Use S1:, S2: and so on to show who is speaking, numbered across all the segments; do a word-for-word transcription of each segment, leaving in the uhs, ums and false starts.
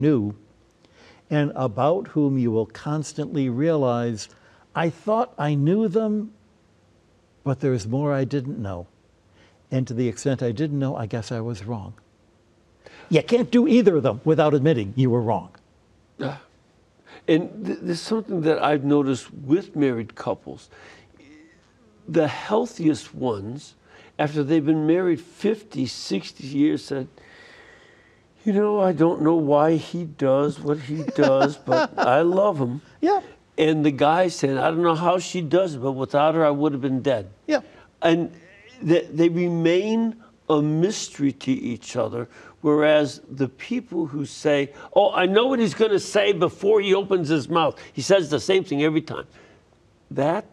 S1: new, and about whom you will constantly realize, I thought I knew them, but there's more I didn't know. And to the extent I didn't know, I guess I was wrong. You can't do either of them without admitting you were wrong.
S2: Uh, and th there's something that I've noticed with married couples. The healthiest ones, after they've been married fifty, sixty years, said, you know, I don't know why he does what he does, but I love him.
S1: Yeah.
S2: And the guy said, I don't know how she does it, but without her, I would have been dead.
S1: Yeah.
S2: And they, they remain a mystery to each other, whereas the people who say, oh, I know what he's going to say before he opens his mouth. He says the same thing every time. That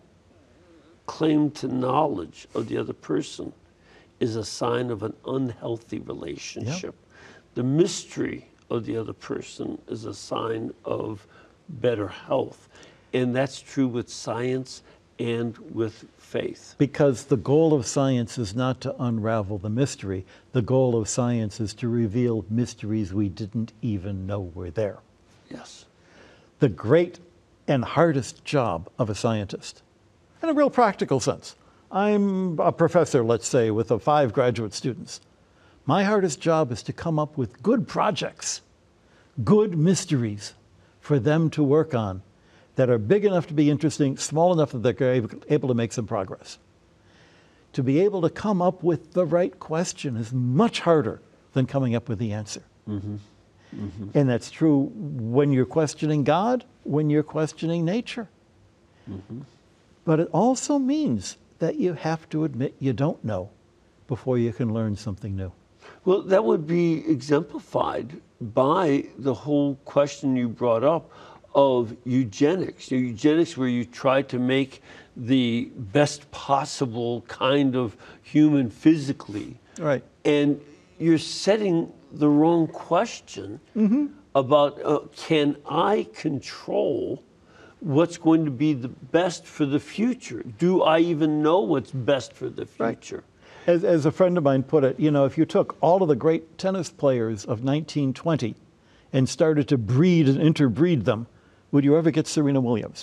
S2: claim to knowledge of the other person is a sign of an unhealthy relationship. Yep. The mystery of the other person is a sign of better health. And that's true with science and with faith.
S1: Because the goal of science is not to unravel the mystery. The goal of science is to reveal mysteries we didn't even know were there.
S2: Yes.
S1: The great and hardest job of a scientist, in a real practical sense. I'm a professor, let's say, with a five graduate students. My hardest job is to come up with good projects, good mysteries for them to work on that are big enough to be interesting, small enough that they're able to make some progress. To be able to come up with the right question is much harder than coming up with the answer.
S2: Mm-hmm. Mm-hmm.
S1: And that's true when you're questioning God, when you're questioning nature.
S2: Mm-hmm.
S1: But it also means that you have to admit you don't know before you can learn something new.
S2: Well, that would be exemplified by the whole question you brought up of eugenics. Eugenics, where you try to make the best possible kind of human physically.
S1: Right.
S2: And you're setting the wrong question mm-hmm. about uh, can I control what's going to be the best for the future? Do I even know what's best for the future?
S1: Right. As, as a friend of mine put it, you know, if you took all of the great tennis players of nineteen twenty and started to breed and interbreed them, would you ever get Serena Williams?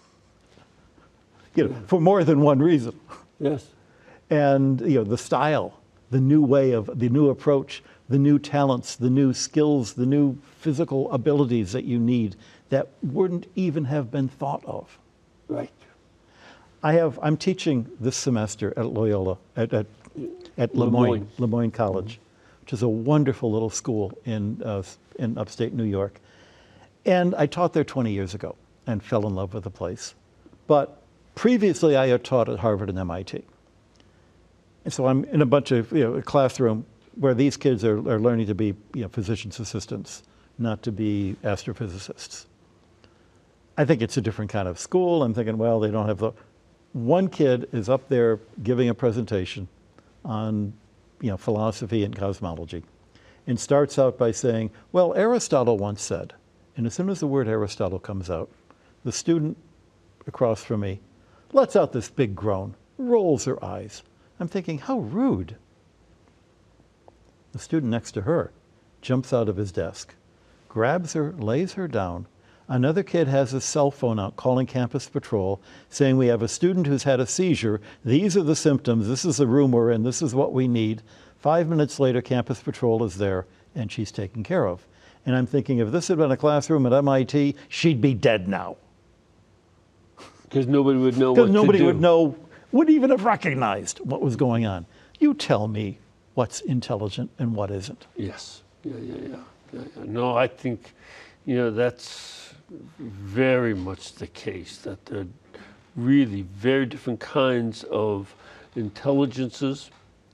S1: You know, for more than one reason.
S2: Yes.
S1: And, you know, the style, the new way of, the new approach, the new talents, the new skills, the new physical abilities that you need that wouldn't even have been thought of.
S2: Right.
S1: I have, I'm teaching this semester at Loyola, at, at, at Le Moyne,
S2: Lemoyne.
S1: Le Moyne College, mm-hmm. which is a wonderful little school in, uh, in upstate New York. And I taught there twenty years ago and fell in love with the place. But previously I had taught at Harvard and M I T. And so I'm in a bunch of, you know, a classroom where these kids are, are learning to be, you know, physician's assistants, not to be astrophysicists. I think it's a different kind of school. I'm thinking, well, they don't have the... One kid is up there giving a presentation on, you know, philosophy and cosmology, and starts out by saying, well, Aristotle once said, and as soon as the word Aristotle comes out, the student across from me lets out this big groan, rolls her eyes. I'm thinking, how rude. The student next to her jumps out of his desk, grabs her, lays her down. Another kid has his cell phone out calling campus patrol, saying we have a student who's had a seizure. These are the symptoms. This is the room we're in. This is what we need. Five minutes later, campus patrol is there, and she's taken care of. And I'm thinking, if this had been a classroom at M I T, she'd be dead now.
S2: Because nobody would know what to do.
S1: Because nobody would know, wouldn't even have recognized what was going on. You tell me what's intelligent and what isn't.
S2: Yes. Yeah, yeah, yeah. yeah, yeah. No, I think, you know, that's very much the case, that there are really very different kinds of intelligences.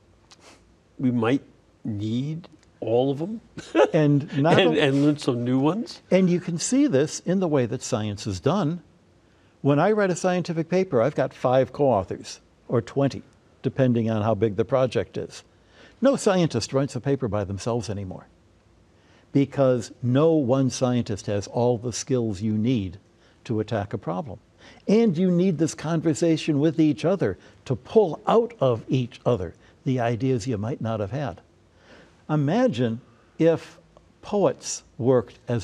S2: We might need all of them
S1: and, not
S2: and, and learn some new ones.
S1: And you can see this in the way that science is done. When I write a scientific paper, I've got five co-authors, or twenty, depending on how big the project is. No scientist writes a paper by themselves anymore, because no one scientist has all the skills you need to attack a problem. And you need this conversation with each other to pull out of each other the ideas you might not have had. Imagine if poets worked as